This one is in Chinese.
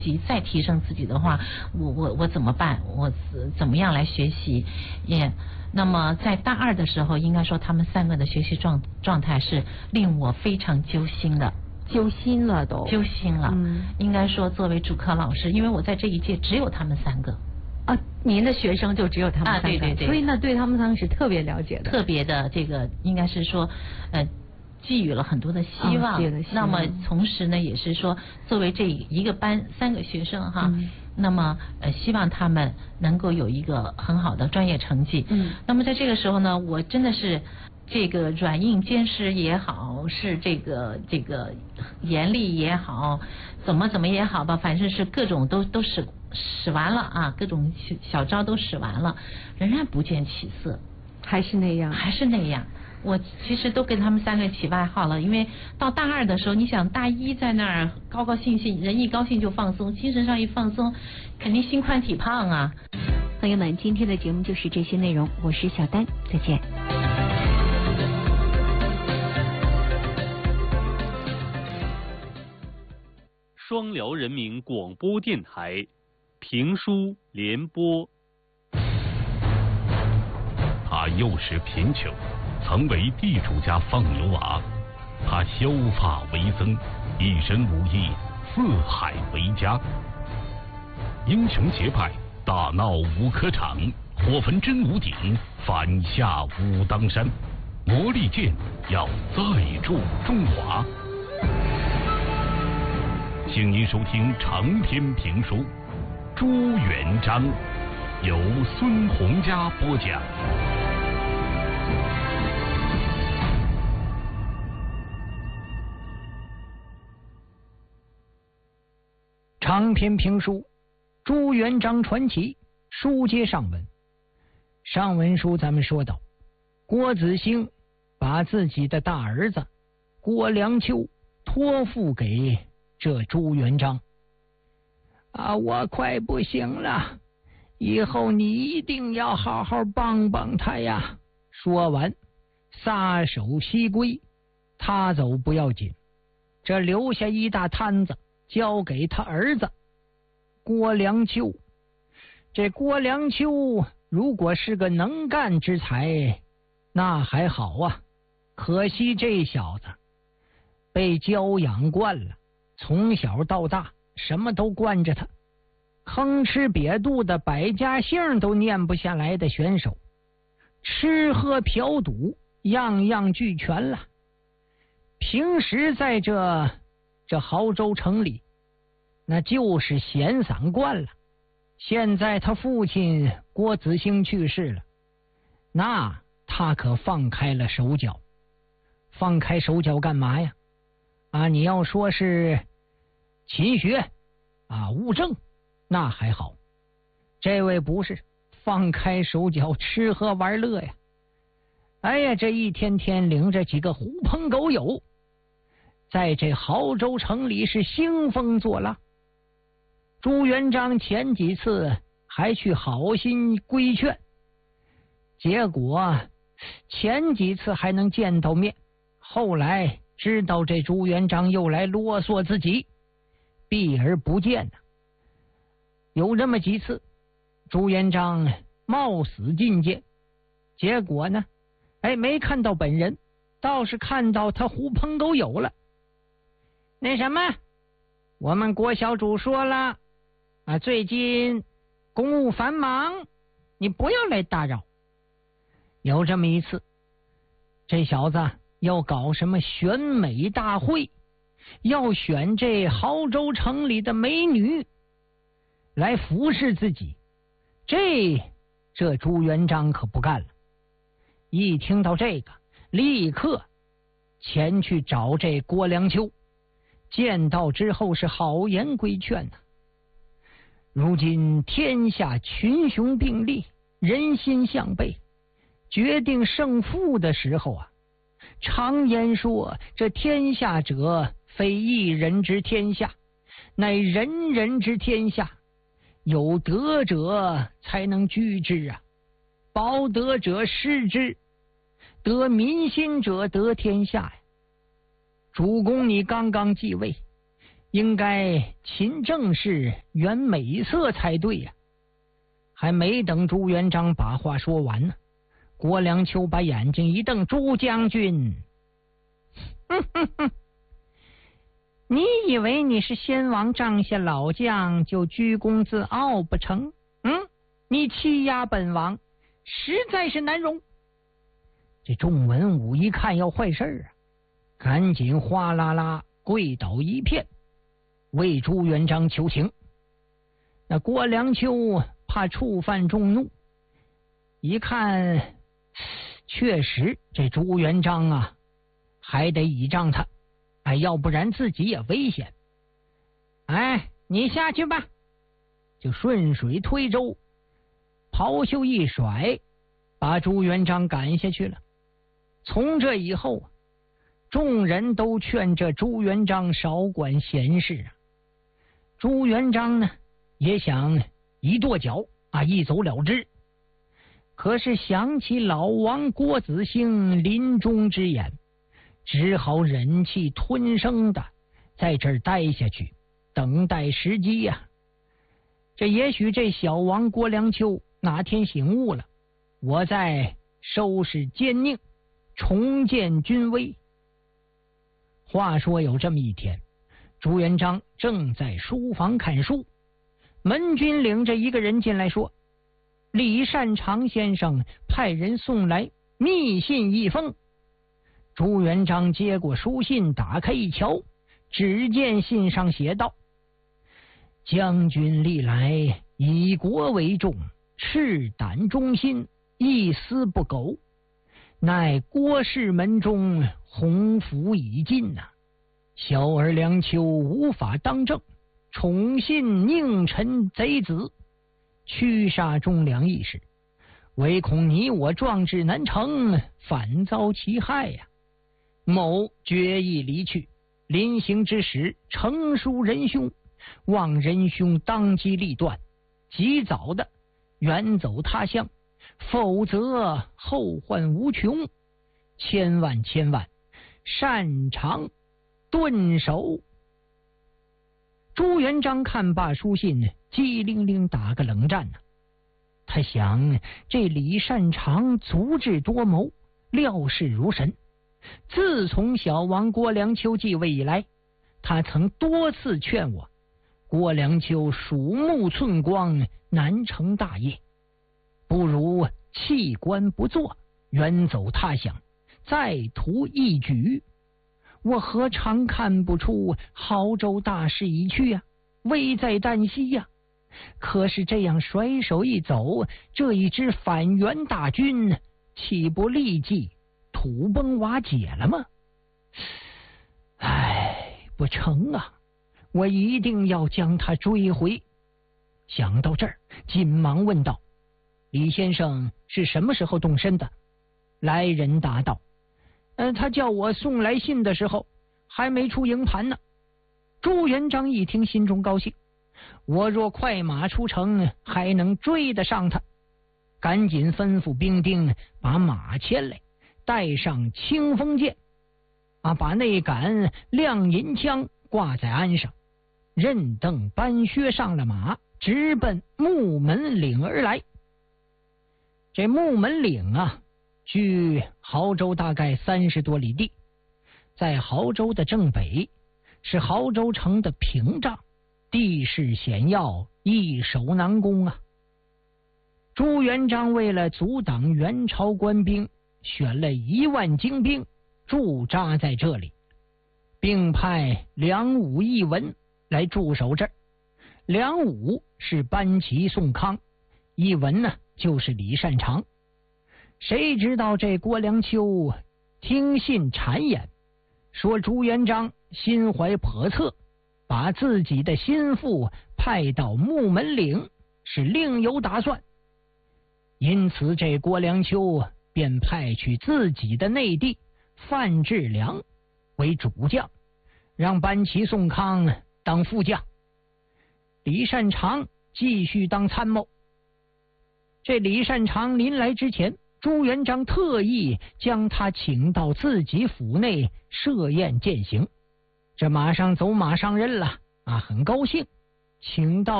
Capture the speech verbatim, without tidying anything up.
再提升自己的话，我我我怎么办？我怎么样来学习？也、yeah, 那么在大二的时候，应该说他们三个的学习状状态是令我非常揪心的。 揪心了都， 揪心了。嗯，应该说作为主科老师，因为我在这一届只有他们三个。 啊，您的学生就只有他们三个，啊、 对对对， 所以呢，对他们三个是特别了解的， 特别的这个应该是说，呃。寄予了很多的希望， 哦、 那么同时呢，也是说作为这一个班三个学生哈，嗯、那么呃希望他们能够有一个很好的专业成绩。嗯，那么在这个时候呢，我真的是这个软硬兼施也好，是这个这个严厉也好，怎么怎么也好吧，反正是各种都都使使完了啊，各种小招都使完了，仍然不见起色， 还是那样， 还是那样。我其实都跟他们三个起外号了，因为到大二的时候，你想大一在那儿高高兴兴，人一高兴就放松，精神上一放松，肯定心宽体胖啊。 朋友们，今天的节目就是这些内容，我是小丹，再见。 双辽人民广播电台评书联播。 他幼时贫穷，曾为地主家放牛娃，他削发为僧，一身武艺，四海为家。英雄结拜，大闹五科场，火焚真武鼎，反下武当山。魔力剑要再铸中华。请您收听长篇评书《朱元璋》，由孙洪佳播讲。 长篇评书《朱元璋传奇》书接上文。上文书咱们说到，郭子兴把自己的大儿子郭良秋托付给这朱元璋。啊，我快不行了，以后你一定要好好帮帮他呀。说完，撒手西归，他走不要紧，这留下一大摊子交给他儿子郭良秋。这郭良秋如果是个能干之才，那还好啊，可惜这小子被教养惯了，从小到大什么都惯着他，吭哧瘪肚的百家姓都念不下来的选手，吃喝嫖赌样样俱全了。平时在这这亳州城里那就是闲散惯了，现在他父亲郭子兴去世了，那他可放开了手脚。放开手脚干嘛呀？啊，你要说是勤学啊务正，那还好。这位不是，放开手脚吃喝玩乐呀。哎呀，这一天天领着几个狐朋狗友，在这亳州城里是兴风作浪。朱元璋前几次还去好心规劝，结果前几次还能见到面，后来知道这朱元璋又来啰嗦自己，避而不见呢。有这么几次，朱元璋冒死觐见，结果呢，哎，没看到本人，倒是看到他狐朋狗友了。那什么，我们郭小主说了啊，最近公务繁忙，你不要来打扰。有这么一次，这小子要搞什么选美大会，要选这亳州城里的美女来服侍自己。这这朱元璋可不干了，一听到这个，立刻前去找这郭良秋，见到之后是好言规劝呐、啊。如今天下群雄并立，人心向背，决定胜负的时候啊，常言说，这天下者非一人之天下，乃人人之天下。有德者才能居之啊，保德者失之，得民心者得天下呀。主公你刚刚继位， 应该勤政事，远美色才对呀、啊。还没等朱元璋把话说完呢，郭良秋把眼睛一瞪：“朱将军，哼哼哼，你以为你是先王帐下老将就居功自傲不成？嗯，你欺压本王，实在是难容。”这众文武一看要坏事啊，赶紧哗啦啦跪倒一片，为朱元璋求情。那郭良秋怕触犯众怒，一看确实这朱元璋啊还得倚仗他，哎，要不然自己也危险。哎，你下去吧，就顺水推舟，袍袖一甩，把朱元璋赶下去了。从这以后，众人都劝这朱元璋少管闲事啊。朱元璋呢也想一跺脚啊，一走了之。可是想起老王郭子兴临终之言，只好忍气吞声的在这儿待下去，等待时机呀、啊。这也许这小王郭良秋哪天醒悟了，我再收拾奸佞，重建军威。话说有这么一天，朱元璋正在书房看书，门军领着一个人进来说：“李善长先生派人送来密信一封。”朱元璋接过书信，打开一瞧，只见信上写道：“将军历来以国为重，赤胆忠心，一丝不苟，乃郭氏门中鸿福已尽呐、啊，小儿良秋无法当政，宠信佞臣贼子，驱杀忠良义士，唯恐你我壮志难成，反遭其害呀、啊。某决意离去，临行之时呈书仁兄，望仁兄当机立断，及早的远走他乡，否则后患无穷，千万千万擅长顿首。”朱元璋看罢书信，机灵灵打个冷战呢、啊。他想，这李善长足智多谋，料事如神。自从小王郭良秋继位以来，他曾多次劝我，郭良秋鼠目寸光，难成大业，不如弃官不做，远走他乡，再图一举。我何尝看不出亳州大势已去啊，危在旦夕呀、啊！可是这样甩手一走，这一支反元大军岂不立即土崩瓦解了吗？唉，不成啊！我一定要将他追回。想到这儿，紧忙问道：“李先生是什么时候动身的？”来人答道：“呃，他叫我送来信的时候，还没出营盘呢。”朱元璋一听，心中高兴，我若快马出城，还能追得上他。赶紧吩咐兵丁把马牵来，带上清风剑，啊，把那杆亮银枪挂在鞍上，任蹬班靴上了马，直奔木门岭而来。这木门岭啊，距亳州大概三十多里地，在亳州的正北，是亳州城的屏障，地势险要，易守难攻啊。朱元璋为了阻挡元朝官兵，选了一万精兵驻扎在这里，并派梁武、一文来驻守这儿。梁武是班旗宋康，一文呢就是李善长。谁知道这郭良秋听信谗言，说朱元璋心怀叵测，把自己的心腹派到木门岭，是另有打算。因此这郭良秋便派去自己的内弟范志良为主将，让班旗宋康当副将，李善长继续当参谋。这李善长临来之前，朱元璋特意将他请到自己府内设宴饯行， 这马上走马上任了啊，很高兴，请到